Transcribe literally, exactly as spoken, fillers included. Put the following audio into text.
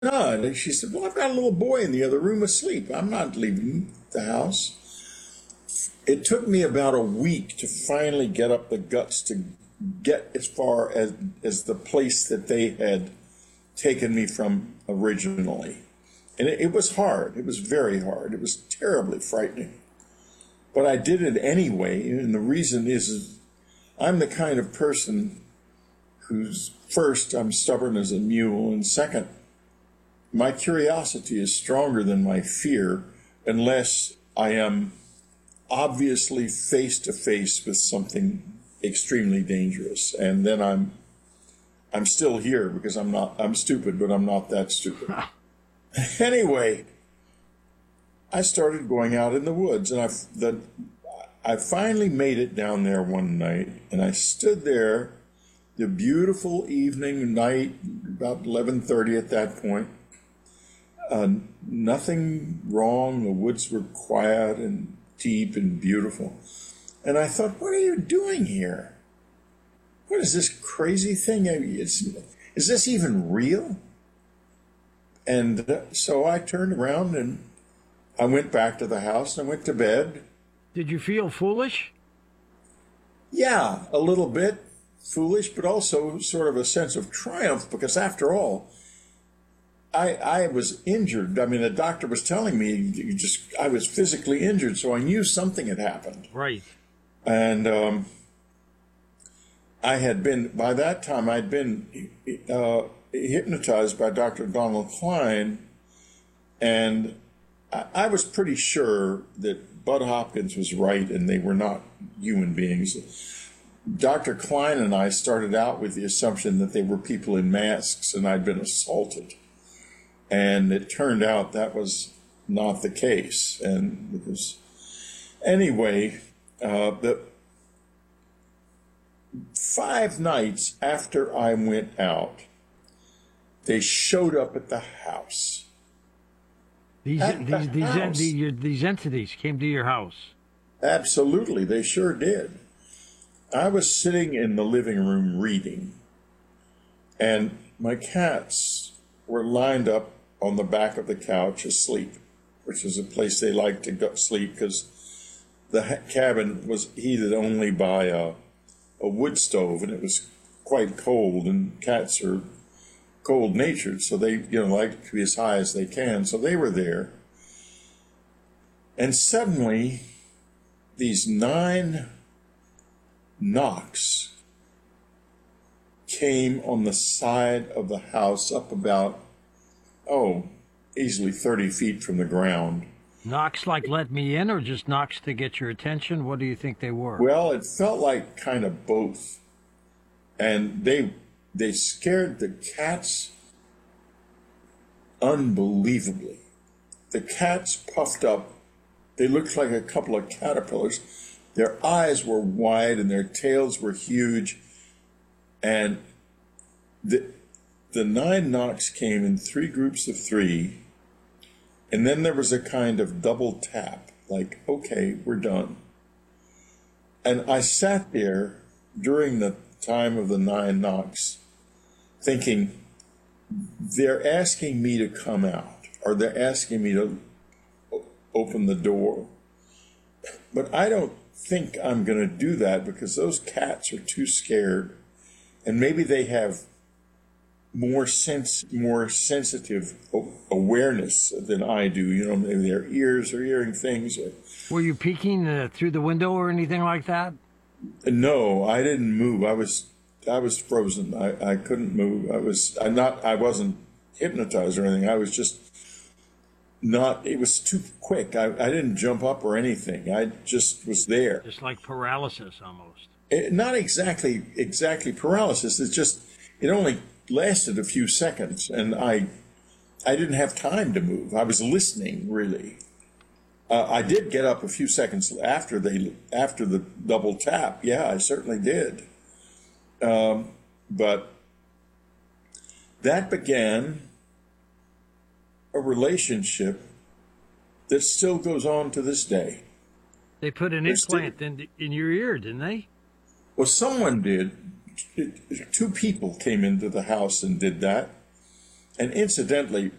not? And she said, well, I've got a little boy in the other room asleep. I'm not leaving the house. It took me about a week to finally get up the guts to get as far as, as the place that they had taken me from originally. And it, it was hard. It was very hard. It was terribly frightening. But I did it anyway. And the reason is, is I'm the kind of person who's, first, I'm stubborn as a mule, and second, my curiosity is stronger than my fear unless I am obviously face to face with something extremely dangerous. And then I'm I'm still here because I'm not I'm stupid, but I'm not that stupid. Anyway, I started going out in the woods, and I the I finally made it down there one night, and I stood there, the beautiful evening night, about eleven thirty at that point. Uh, nothing wrong. The woods were quiet and deep and beautiful. And I thought, what are you doing here? What is this crazy thing? It's, is this even real? And uh, so I turned around and I went back to the house and I went to bed. Did you feel foolish? Yeah, a little bit foolish, but also sort of a sense of triumph, because after all, I, I was injured. I mean, the doctor was telling me you just I was physically injured, so I knew something had happened. Right. And um, I had been, by that time, I'd been uh, hypnotized by Doctor Donald Klein, and I, I was pretty sure that Bud Hopkins was right and they were not human beings. Doctor Klein and I started out with the assumption that they were people in masks and I'd been assaulted. And it turned out that was not the case. And it was, anyway, uh, the five nights after I went out, they showed up at the house. These At the these these, house. these these entities came to your house. Absolutely, they sure did. I was sitting in the living room reading, and my cats were lined up on the back of the couch asleep, which is a place they like to go sleep because the cabin was heated only by a, a wood stove, and it was quite cold, and cats are cold-natured, so they you know like to be as high as they can. So they were there, and suddenly these nine knocks came on the side of the house up about oh, easily thirty feet from the ground. Knocks like let me in, or just knocks to get your attention? What do you think they were? Well, it felt like kind of both. And they they scared the cats unbelievably. The cats puffed up. They looked like a couple of caterpillars. Their eyes were wide and their tails were huge. And the The nine knocks came in three groups of three, and then there was a kind of double tap, like, okay, we're done. And I sat there during the time of the nine knocks thinking, they're asking me to come out, or they're asking me to open the door. But I don't think I'm going to do that because those cats are too scared, and maybe they have more sense, more sensitive awareness than I do. You know, maybe their ears are hearing things. Or, Were you peeking uh, through the window or anything like that? no, I didn't move. I was, I was frozen. I, I couldn't move. I was, I not, I wasn't hypnotized or anything. I was just not. It was too quick. I, I didn't jump up or anything. I just was there. Just like paralysis, almost. It, not exactly, exactly paralysis. It's just, it only lasted a few seconds, and I I didn't have time to move. I was listening, really. Uh, I did get up a few seconds after they after the double tap. Yeah, I certainly did. Um, but that began a relationship that still goes on to this day. They put an They're implant still, in in your ear, didn't they? Well, someone did. Two people came into the house and did that. And incidentally,